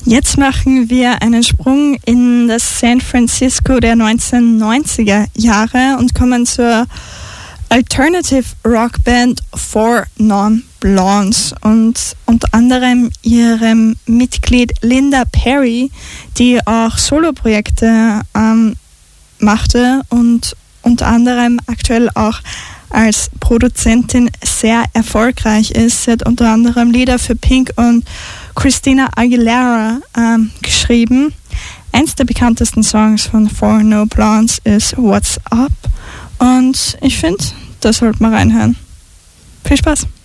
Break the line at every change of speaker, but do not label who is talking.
Jetzt machen wir einen Sprung in das San Francisco der 1990er Jahre und kommen zur Alternative Rock Band Four Non Blondes und unter anderem ihrem Mitglied Linda Perry, die auch Soloprojekte machte und unter anderem aktuell auch als Produzentin sehr erfolgreich ist. Sie hat unter anderem Lieder für Pink und Christina Aguilera geschrieben. Eins der bekanntesten Songs von Four Non Blondes ist What's Up und ich finde, da sollte man reinhören. Viel Spaß!